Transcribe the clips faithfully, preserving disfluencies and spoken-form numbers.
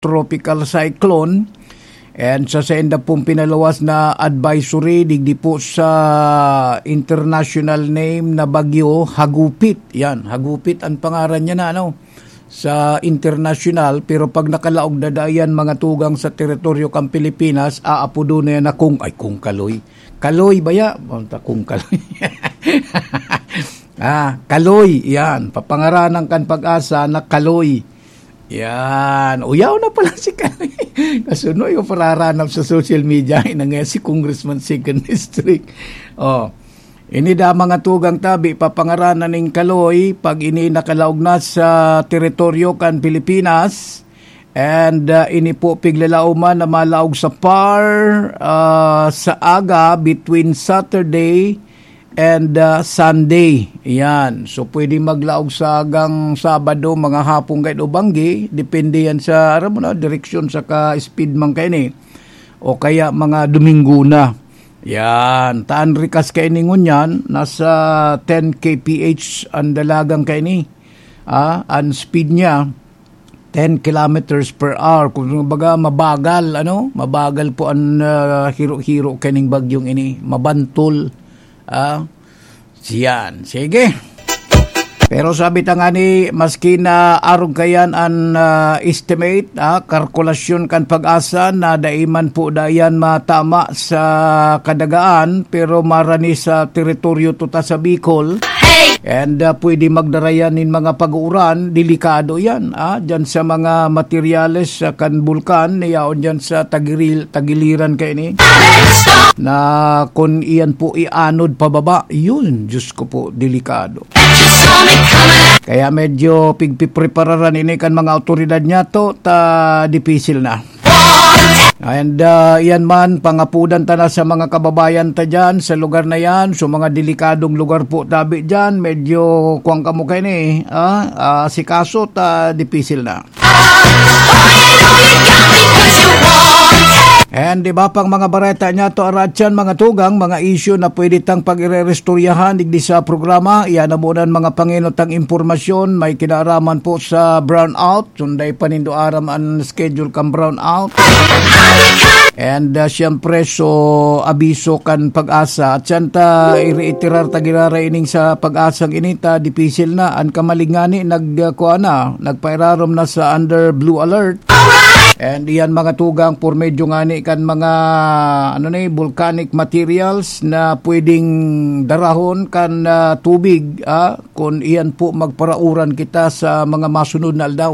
tropical cyclone. And sa senda pong pinalawas na advisory digdi po sa international name na bagyo Hagupit. Yan, Hagupit ang pangaran niya na ano sa international, pero pag nakalaog na dayan mga tugang sa teritoryo kang Pilipinas, aapo doon na yan na kung ay kung kaloy. Kaloy baya? Banta kung kaloy. ah, kaloy, yan. Papangaranan kan pag-asa na kaloy. Yan. Uyaw na pala si Kaloy. Kasuno yung pararanap sa social media na nga si Congressman second District. Oh. Ini da mga tugang tabi papangaranan ning Kaloy pag ini nakalaog na sa teritoryo kan Pilipinas. And uh, ini po piglalauman na malaog sa P A R uh, sa aga between Saturday and uh, Sunday. Yan. So, pwede maglaog sa agang Sabado, mga hapong kahit o banggi. Depende yan sa, aram mo na, direksyon sa ka-speed man kayo ni. O kaya mga Domingo na. Yan. Taan rikas kayo ni ngunyan. Nasa ten kilometers per hour ang dalagang kayo ni. Ah, ang speed niya, ten kilometers per hour. Kung baga, mabagal, ano? Mabagal po ang uh, hiro-hiro kaning bagyong ini. Mabantol. Ah, siyan. Sige. Pero sabi ta nga ni, maski na arog kayan ang uh, estimate, ah, kalkulasyon kan pag-asa na daiman po dayan matama sa kadagaan, pero marani sa teritoryo tuta sa Bicol. And uh, pwede magdarayan in mga pag-uuran, delikado yan. Ah, dyan sa mga materyales sa kan bulkan, yaon dyan sa tagiril, tagiliran kayo ni. Na kung iyan po ianod pababa, yun, Diyos ko po, delikado. Kaya medyo pigpiprepararan ini kan mga autoridad niya to, ta dipisil na. And uh, yan man, pangapudan ta na sa mga kababayan ta dyan sa lugar na yan. So mga delikadong lugar po tabi dyan, medyo kuwang kamukay ni, ah, uh, si kaso ta dipisil na. And di ba pang mga bareta niya to aratyan mga tugang, mga issue na pwede tang pag-irerestoryahan digdi sa programa. Iyan na muna mga panginotang impormasyon, may kinaraman po sa brownout. Sunday panindo aram ang schedule kang brownout. And uh, siyempre so abiso kan pag-asa. At siyanta iri-itirar tagirara ining sa pag-asang inita, dipisil na. Ang kamalingani nagkuha na, nagpairarom na sa under blue alert. And iyan mga tugang por medyo ngani kan mga ano ni volcanic materials na pwedeng darahon kan uh, tubig ah, kung iyan po magparauran kita sa mga masunod na aldaw.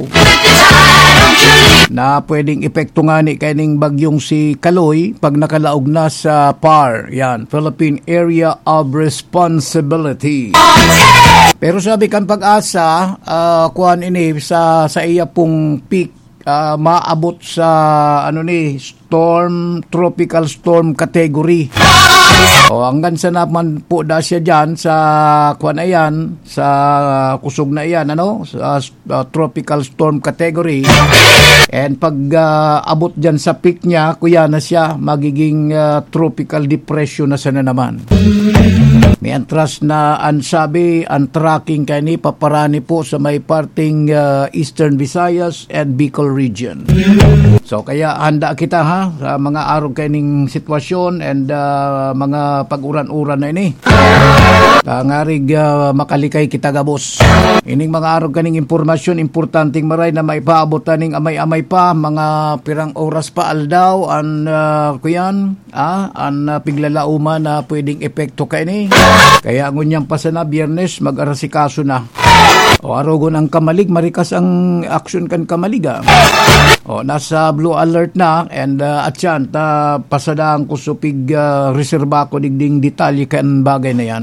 Na pwedeng epekto ngani kaning bagyong si Kaloy pag nakalaog na sa P A R. Yan, Philippine Area of Responsibility. Pero sabi kan pag-asa, uh, kuhan ini sa sa iya pong peak Uh, maabot sa ano ni storm, tropical storm category. O hanggang sa naman po da siya dyan sa kuan na yan, sa uh, kusog na yan, ano, sa uh, tropical storm category. And pag uh, abot dyan sa peak niya, kuya na siya, magiging uh, tropical depression na sana naman. May antras na ansabi, ang tracking kaya ni paparani po sa may parting uh, Eastern Visayas and Bicol region. So kaya handa kita ha sa mga araw kaning sitwasyon and uh, mga pag-uran-uran na ini. Tangarig uh, makalikay kita gabos. Ining mga araw kaning impormasyon importanteng maray na maipaabot taning amay-amay pa mga pirang oras pa aldaw an uh, kuyan ah an uh, piglalauman na pwedeng epekto kay ni. Kaya ngunyang pa sana Biyernes mag-arasikaso na. O arogon ang kamalig, marikas ang action kan kamaliga. O nasa blue alert na and uh, at yan, ta pasadaan ko supig uh, reserva ko digding detalye kan bagay na yan.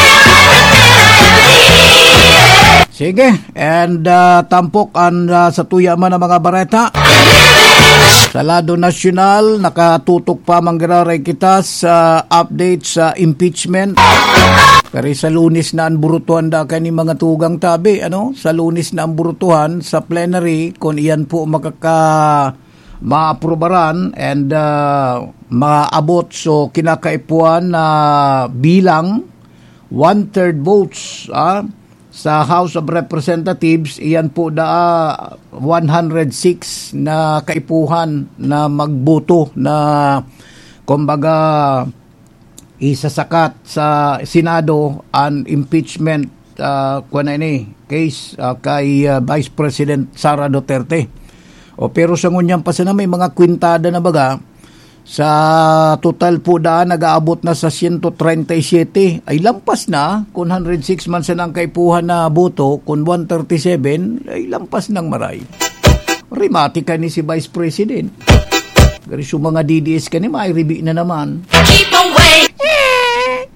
Sige, and uh, tampok ang uh, sa tuya man ng mga bareta. Sa lado nasyonal, nakatutok pa manggararay kita sa update sa impeachment. Pero sa Lunes na ang burutuhan da kani mga tugang tabi, ano? Sa Lunes na ang burutuhan sa plenary kung iyan po makaka maaprobaran and uh, maabot so kinakaipuan na uh, bilang one-third votes ah, Sa House of Representatives, iyan po da one hundred six na kaipuhan na magboto na kumbaga isasakat sa Senado ang impeachment uh, kuan ini case uh, kay uh, Vice President Sara Duterte. O pero sa ngunyang pa sana may mga kwintada na baga sa total po daan nag-aabot na sa one thirty-seven ay lampas na kung one hundred six man sanang kaipuhan na boto kung one thirty-seven ay lampas ng maray. Rimatika ni si Vice President. Gari sa mga D D S ka ni mairibi na naman.